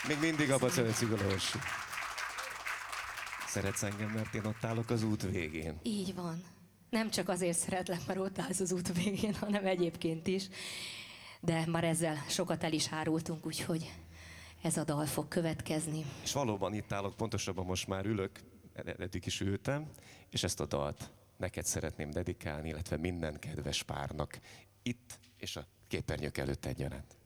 Még mindig abba szeretsz, Orsi. Szeretsz engem, mert én ott állok az út végén. Így van. Nem csak azért szeretlek, mert ott állsz az út végén, hanem egyébként is. De már ezzel sokat el is árultunk, úgyhogy ez a dal fog következni. És valóban itt állok, pontosabban most már ülök, eddig is ültem, és ezt a dalt neked szeretném dedikálni, illetve minden kedves párnak itt és a képernyők előtt egyaránt.